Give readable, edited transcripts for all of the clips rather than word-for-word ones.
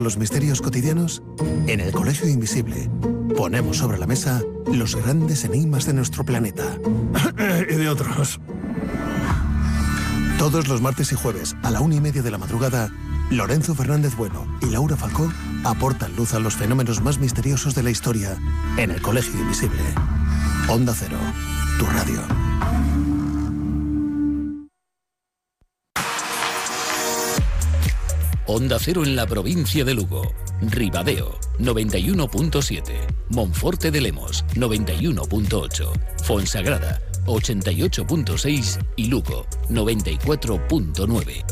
Los misterios cotidianos. En el Colegio Invisible ponemos sobre la mesa los grandes enigmas de nuestro planeta. Y de otros. Todos los martes y jueves a la 1:30 de la madrugada, Lorenzo Fernández Bueno y Laura Falcó aportan luz a los fenómenos más misteriosos de la historia en el Colegio Invisible. Onda Cero, tu radio. Onda Cero en la provincia de Lugo. Ribadeo, 91.7. Monforte de Lemos, 91.8. Fonsagrada, 88.6 y Lugo, 94.9.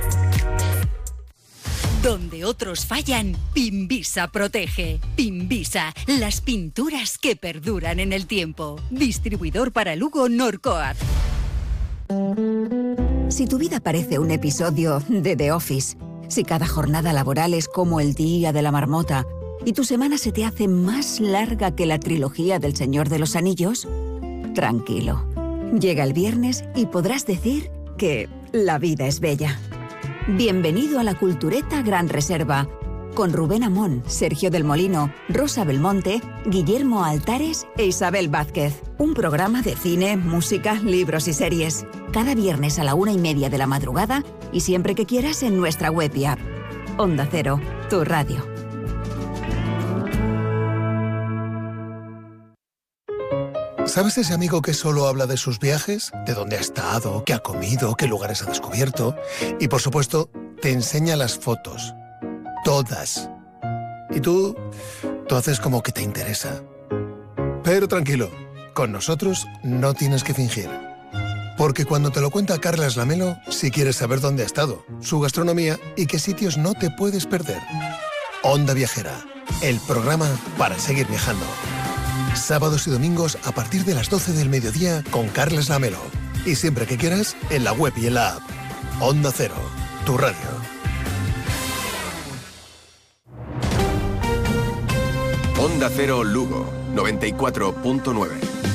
Donde otros fallan, Pinvisa protege. Pinvisa, las pinturas que perduran en el tiempo. Distribuidor para Lugo Norcoat. Si tu vida parece un episodio de The Office, si cada jornada laboral es como el día de la marmota y tu semana se te hace más larga que la trilogía del Señor de los Anillos, tranquilo. Llega el viernes y podrás decir que la vida es bella. Bienvenido a la Cultureta Gran Reserva, con Rubén Amón, Sergio del Molino, Rosa Belmonte, Guillermo Altares e Isabel Vázquez. Un programa de cine, música, libros y series. Cada viernes a la 1:30 de la madrugada y siempre que quieras en nuestra web y app. Onda Cero, tu radio. ¿Sabes ese amigo que solo habla de sus viajes? ¿De dónde ha estado? ¿Qué ha comido? ¿Qué lugares ha descubierto? Y por supuesto, te enseña las fotos. Todas. Y tú haces como que te interesa. Pero tranquilo, con nosotros no tienes que fingir. Porque cuando te lo cuenta Carlas Lamelo, sí quieres saber dónde ha estado, su gastronomía y qué sitios no te puedes perder. Onda Viajera, el programa para seguir viajando. Sábados y domingos a partir de las 12 del mediodía con Carlas Lamelo. Y siempre que quieras, en la web y en la app. Onda Cero, tu radio. Onda Cero Lugo, 94.9.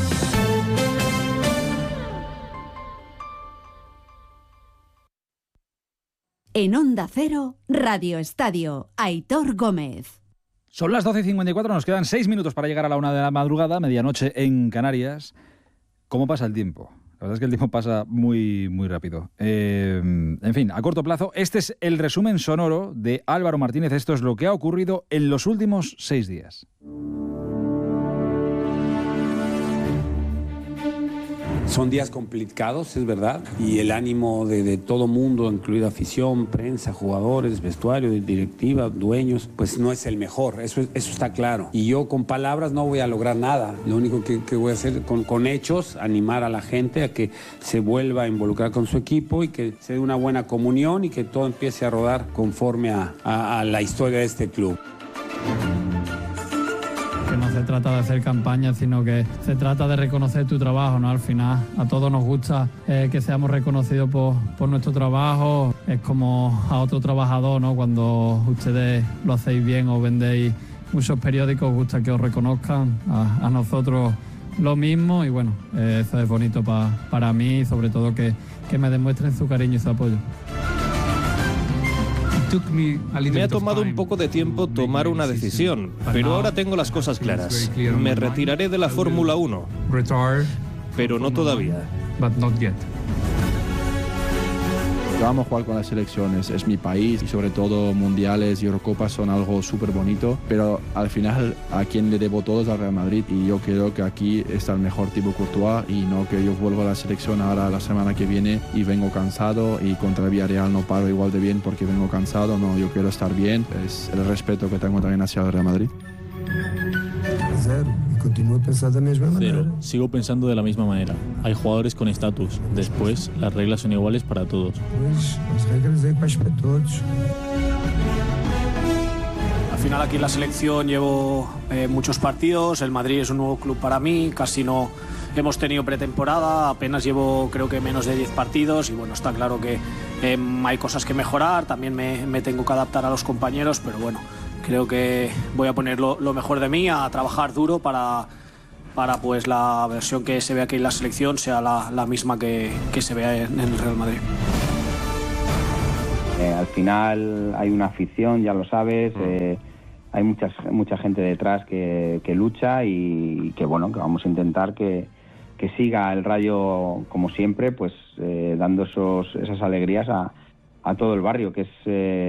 En Onda Cero, Radio Estadio, Aitor Gómez. Son las 12:54, nos quedan 6 minutos para llegar a la 1 de la madrugada, medianoche en Canarias. ¿Cómo pasa el tiempo? La verdad es que el tiempo pasa muy, muy rápido. En fin, a corto plazo, este es el resumen sonoro de Álvaro Martínez. Esto es lo que ha ocurrido en los últimos 6 días. Son días complicados, es verdad, y el ánimo de todo mundo, incluida afición, prensa, jugadores, vestuario, directiva, dueños, pues no es el mejor, eso está claro. Y yo con palabras no voy a lograr nada. Lo único que voy a hacer con hechos, animar a la gente a que se vuelva a involucrar con su equipo y que se dé una buena comunión y que todo empiece a rodar conforme a la historia de este club. Que no se trata de hacer campaña, sino que se trata de reconocer tu trabajo, ¿no? Al final a todos nos gusta que seamos reconocidos por nuestro trabajo. Es como a otro trabajador, ¿no? Cuando ustedes lo hacéis bien o vendéis muchos periódicos, os gusta que os reconozcan. A nosotros lo mismo y bueno, eso es bonito para mí y sobre todo que me demuestren su cariño y su apoyo. Me ha tomado un poco de tiempo tomar una decisión, pero ahora tengo las cosas claras. Me retiraré de la Fórmula 1, pero no todavía. Yo amo jugar con las selecciones, es mi país y sobre todo mundiales y Eurocopas son algo súper bonito, pero al final a quien le debo todo es al Real Madrid y yo creo que aquí está el mejor Thibaut Courtois y no que yo vuelvo a la selección ahora la semana que viene y vengo cansado y contra el Villarreal no paro igual de bien porque vengo cansado, no, yo quiero estar bien, es el respeto que tengo también hacia el Real Madrid. Continúo pensando de la misma manera. Cero. Sigo pensando de la misma manera. Hay jugadores con estatus. Después, las reglas son iguales para todos. Pues las reglas son iguales para todos. Al final aquí en la selección llevo muchos partidos. El Madrid es un nuevo club para mí. Casi no hemos tenido pretemporada. Apenas llevo creo que menos de 10 partidos. Y bueno, está claro que hay cosas que mejorar. También me tengo que adaptar a los compañeros. Pero bueno, creo que voy a poner lo mejor de mí, a trabajar duro para pues la versión que se ve aquí en la selección sea la misma que se vea en el Real Madrid. Al final hay una afición, ya lo sabes, hay mucha gente detrás que lucha y que bueno, que vamos a intentar que siga el Rayo como siempre, pues dando esas alegrías a todo el barrio, que